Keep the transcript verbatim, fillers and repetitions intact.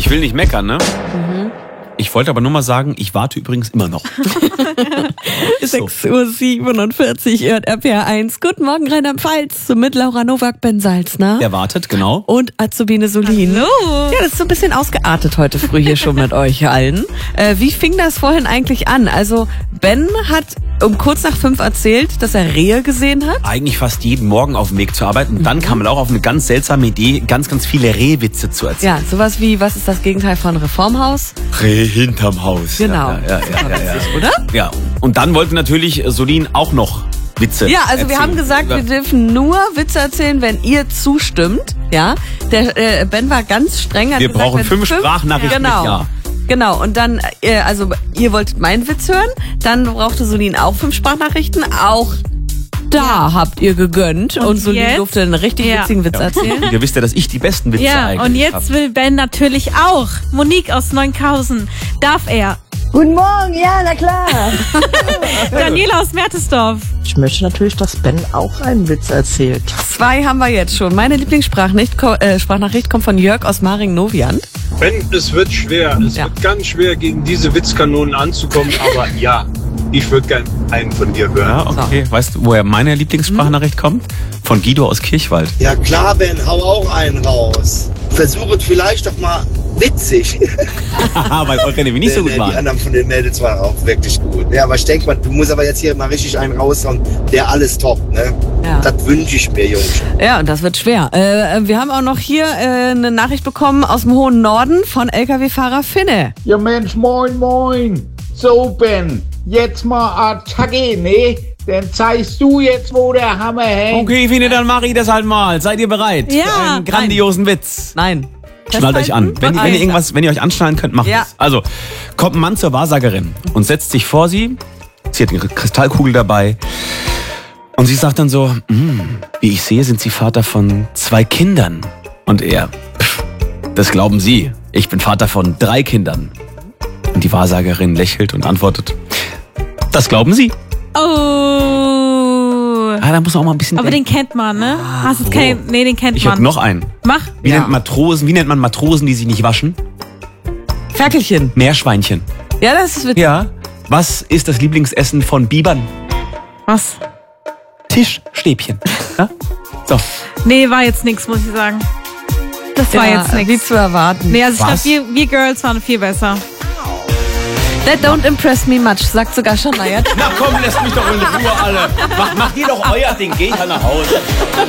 Ich will nicht meckern, ne? Mhm. Ich wollte aber nur mal sagen, ich warte übrigens immer noch. sechs Uhr siebenundvierzig, ihr hört R P R eins. Guten Morgen, Rheinland-Pfalz, mit Laura Nowak, Ben Salzner. Der wartet, genau. Und Azubine Solin. Hallo. Ja, das ist so ein bisschen ausgeartet heute früh hier schon mit euch allen. Äh, wie fing das vorhin eigentlich an? Also Ben hat um kurz nach fünf erzählt, dass er Rehe gesehen hat. Eigentlich fast jeden Morgen auf dem Weg zur Arbeit. Und dann mhm. kam man auch auf eine ganz seltsame Idee, ganz, ganz viele Rehwitze zu erzählen. Ja, sowas wie, was ist das Gegenteil von Reformhaus? Reh hinterm Haus. Genau. Ja, ja, ja, ja, ja, ja. Oder? Ja. Und dann wollte natürlich Solin auch noch Witze Ja, also erzählen. wir haben gesagt, wir dürfen nur Witze erzählen, wenn ihr zustimmt. Ja, der äh, Ben war ganz streng. Hat wir gesagt, brauchen fünf Sprachnachrichten genau. mit Ja. Genau, und dann, äh, also ihr wolltet meinen Witz hören, dann brauchte Solin auch fünf Sprachnachrichten, auch da ja. habt ihr gegönnt und, und Solin jetzt? durfte einen richtig ja. witzigen Witz ja. erzählen. Ihr wisst ja, dass ich die besten Witze ja, eigentlich und jetzt hab. will Ben natürlich auch. Monique aus Neunkausen, darf er? Guten Morgen, ja, na klar. Daniela aus Mertesdorf. Ich möchte natürlich, dass Ben auch einen Witz erzählt. Zwei haben wir jetzt schon. Meine Lieblingssprachnachricht äh, Sprachnachricht kommt von Jörg aus Maring-Noviand. Ben, es wird schwer. Es ja. wird ganz schwer, gegen diese Witzkanonen anzukommen. Aber ja, ich würde gerne einen von dir hören. Ja, okay. So. Weißt du, woher meine Lieblingssprachnachricht hm. kommt? Von Guido aus Kirchwald. Ja klar, Ben, hau auch einen raus. Versuche vielleicht doch mal witzig. Weil eure nämlich nicht so gut waren. Die anderen von den Mädels waren auch wirklich gut. Ja, aber ich denke mal, du musst aber jetzt hier mal richtig einen raushauen, der alles toppt, ne? Ja. Das wünsche ich mir, Jungs. Ja, und das wird schwer. Äh, wir haben auch noch hier äh, eine Nachricht bekommen aus dem hohen Norden von L K W-Fahrer Finne. Ja Mensch, moin, moin. So, Ben, jetzt mal Attacke, ne? Dann zeigst du jetzt, wo der Hammer hängt. Okay, Finne, dann mache ich das halt mal. Seid ihr bereit? Ja. Für einen grandiosen Nein. Witz. Nein. Schnallt euch an. Wenn, wenn, ihr irgendwas, wenn ihr euch anschnallen könnt, macht ja. es. Also, kommt ein Mann zur Wahrsagerin und setzt sich vor sie. Sie hat eine Kristallkugel dabei. Und sie sagt dann so, wie ich sehe, sind Sie Vater von zwei Kindern. Und er, pff, das glauben Sie. Ich bin Vater von drei Kindern. Und die Wahrsagerin lächelt und antwortet, das glauben Sie. Oh. Ah, da muss man auch mal ein bisschen Aber denken. den kennt man, ne? Hast du kein, nee, den kennt Ich man. habe noch einen. Mach. Wie, Ja. nennt Matrosen, wie nennt man Matrosen, die sich nicht waschen? Ferkelchen. Meerschweinchen. Ja, das ist witzig. Ja. Was ist das Lieblingsessen von Bibern? Was? Tischstäbchen. Ja? So. Nee, war jetzt nix, muss ich sagen. Das war Ja, jetzt nix. wie zu erwarten. Nee, also ich Was? glaube, wir, wir Girls waren viel besser. That don't impress me much, sagt sogar Shania. Na komm, lässt mich doch in Ruhe alle. Macht, macht ihr doch euer Ding, geht halt nach Hause.